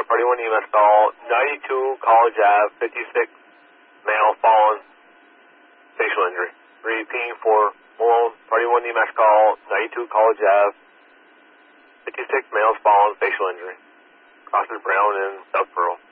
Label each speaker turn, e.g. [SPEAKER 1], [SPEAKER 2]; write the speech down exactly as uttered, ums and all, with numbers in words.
[SPEAKER 1] Party one E M S call, ninety-two College Ave, fifty-six male fallen, facial injury. Repeating for Malone, Party one E M S call, ninety-two College Ave, fifty-six males fallen, facial injury. Crosses Brown and South Pearl.